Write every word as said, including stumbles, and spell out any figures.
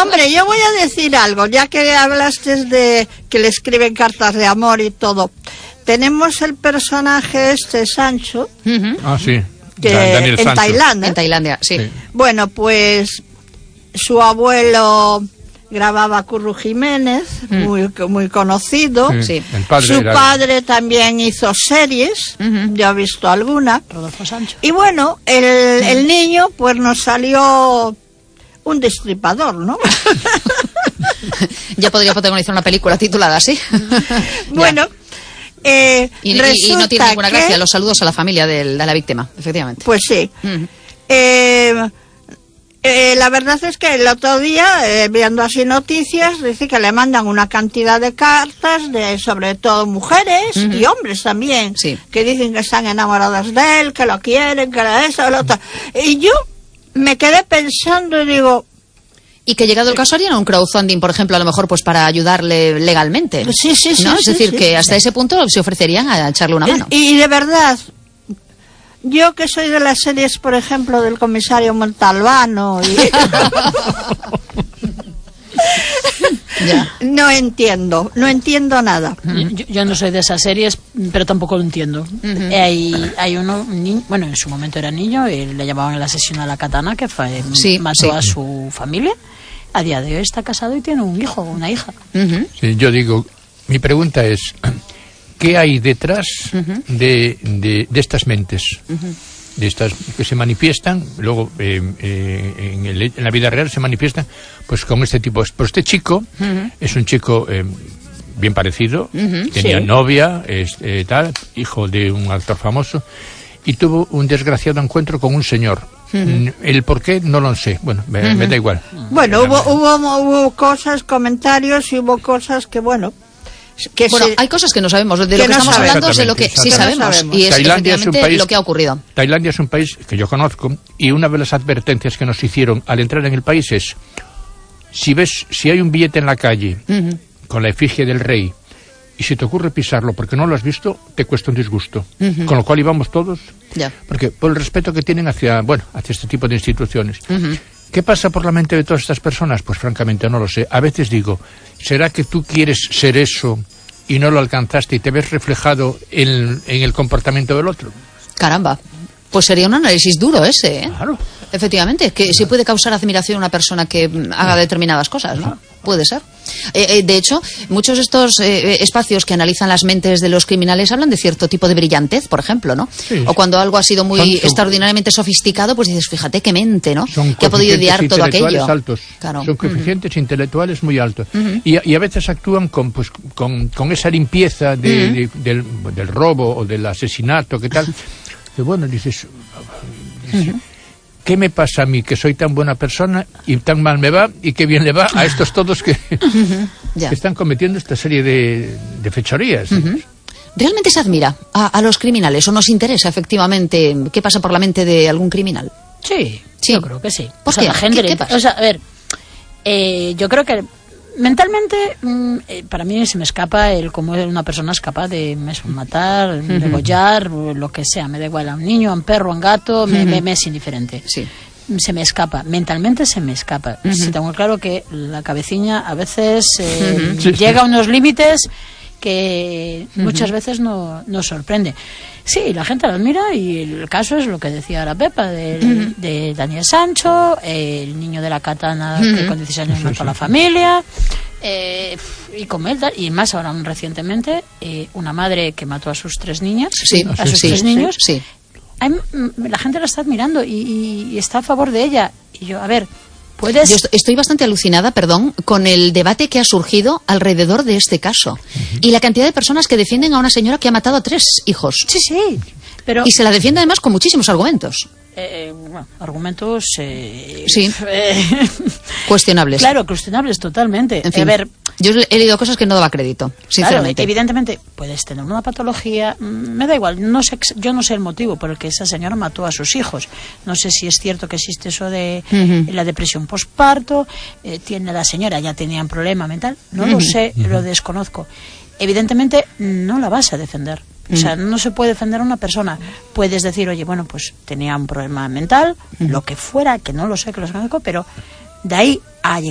Hombre, yo voy a decir algo, ya que hablaste de que le escriben cartas de amor y todo. Tenemos el personaje este, Sancho. Uh-huh. Ah, sí. Que Daniel en Sancho. Tailandia. En Tailandia, sí. sí. Bueno, pues su abuelo grababa a Curro Jiménez, mm. muy, muy conocido. Sí, sí. El padre su era... padre también hizo series, uh-huh. yo he visto alguna. Rodolfo Sancho. Y bueno, el, mm. el niño pues nos salió un destripador, ¿no? Ya podría protagonizar una película titulada así. Bueno, eh, y, y, y no tiene ninguna que... gracia. Los saludos a la familia de, de la víctima, efectivamente. Pues sí. Uh-huh. Eh... Eh, la verdad es que el otro día, eh, viendo así noticias, dice que le mandan una cantidad de cartas, de sobre todo mujeres uh-huh. y hombres también, sí. que dicen que están enamoradas de él, que lo quieren, que lo eso, lo otro. Y yo me quedé pensando y digo... Y que llegado el caso harían un crowdfunding, por ejemplo, a lo mejor pues para ayudarle legalmente. Sí, sí, sí. ¿no? sí es decir, sí, que sí. hasta ese punto se ofrecerían a echarle una mano. Y, y de verdad... Yo que soy de las series, por ejemplo, del comisario Montalbano y... ya. No entiendo, no entiendo nada. Yo, yo no soy de esas series, pero tampoco lo entiendo. Uh-huh. Hay, hay uno, ni, bueno, en su momento era niño, y le llamaban el asesino a la katana, que fue, sí, mató sí. a su familia. A día de hoy está casado y tiene un hijo o una hija. Uh-huh. Sí, yo digo, mi pregunta es... ¿Qué hay detrás uh-huh. de, de, de estas mentes? Uh-huh. De estas que se manifiestan, luego eh, eh, en, el, en la vida real se manifiestan, pues con este tipo. Pues este chico uh-huh. es un chico eh, bien parecido, uh-huh. tenía sí. novia, es, eh, tal, hijo de un actor famoso, y tuvo un desgraciado encuentro con un señor. Uh-huh. El por qué no lo sé, bueno, me, uh-huh. me da igual. Bueno, hubo, hubo, hubo cosas, comentarios y hubo cosas que, bueno... Que bueno, se, hay cosas que no sabemos, de lo que, que no estamos sabemos. hablando es de lo que sí sabemos, sabemos. Y es Tailandia es un país, lo que ha ocurrido. Tailandia es un país que yo conozco y una de las advertencias que nos hicieron al entrar en el país es si ves, si hay un billete en la calle uh-huh. con la efigie del rey y si te ocurre pisarlo porque no lo has visto, te cuesta un disgusto. Uh-huh. Con lo cual íbamos todos, yeah. porque por el respeto que tienen hacia, bueno, hacia este tipo de instituciones. Uh-huh. ¿Qué pasa por la mente de todas estas personas? Pues francamente no lo sé. A veces digo, ¿será que tú quieres ser eso y no lo alcanzaste y te ves reflejado en, en el comportamiento del otro? Caramba, pues sería un análisis duro ese, ¿eh? Claro. Efectivamente, que claro. sí puede causar admiración a una persona que haga determinadas cosas, ¿no? Puede ser. Eh, eh, de hecho, muchos de estos eh, espacios que analizan las mentes de los criminales hablan de cierto tipo de brillantez, por ejemplo, ¿no? Sí. O cuando algo ha sido muy son, extraordinariamente sofisticado, pues dices, fíjate qué mente, ¿no? Que ha podido idear todo aquello. Altos. Claro. Son coeficientes uh-huh. intelectuales muy altos. Uh-huh. Y, y a veces actúan con, pues, con, con esa limpieza de, uh-huh. de, del, del robo o del asesinato, ¿qué tal? Y bueno, dices... dices uh-huh. ¿Qué me pasa a mí, que soy tan buena persona y tan mal me va y qué bien le va a estos todos que, uh-huh. que están cometiendo esta serie de, de fechorías? Uh-huh. ¿Realmente se admira a, a los criminales o nos interesa efectivamente qué pasa por la mente de algún criminal? Sí, sí. yo creo que sí. ¿Por o sea, qué? La gente, ¿Qué, qué pasa? O sea, a ver, eh, yo creo que mentalmente mm, eh, para mí se me escapa el cómo una persona es capaz de matar, uh-huh. degollar, lo que sea, me da igual, a un niño, a un perro, a un gato, me, uh-huh. me, me es indiferente. Sí. Se me escapa, mentalmente se me escapa. Uh-huh. Sí, tengo claro que la cabecilla a veces eh, uh-huh. sí, llega a unos límites que uh-huh. muchas veces no, nos sorprende. Sí, la gente lo admira y el caso es lo que decía la Pepa del, uh-huh. de Daniel Sancho, el niño de la katana uh-huh. que con dieciséis años mató a la familia, eh, y con él, y más ahora recientemente eh, una madre que mató a sus tres niñas, sí, a sus sí, tres sí, niños. Sí, sí. Hay, la gente la está admirando y, y está a favor de ella. Y yo, a ver, puedes... Yo estoy bastante alucinada, perdón, con el debate que ha surgido alrededor de este caso. Uh-huh. Y la cantidad de personas que defienden a una señora que ha matado a tres hijos. Sí, sí. Pero... Y se la defiende además con muchísimos argumentos. Eh, bueno, argumentos... Eh, sí. Eh, cuestionables. Claro, cuestionables totalmente. En fin, a ver, yo he leído cosas que no daba crédito, sinceramente. Claro, evidentemente puedes tener una patología, me da igual, no sé, yo no sé el motivo por el que esa señora mató a sus hijos. No sé si es cierto que existe eso de uh-huh. la depresión postparto, eh, tiene la señora, ya tenía un problema mental, no uh-huh. lo sé, uh-huh. lo desconozco. Evidentemente no la vas a defender. O sea, no se puede defender a una persona. Puedes decir, oye, bueno, pues tenía un problema mental, uh-huh. lo que fuera, que no lo sé, que lo conozco, pero de ahí a llegar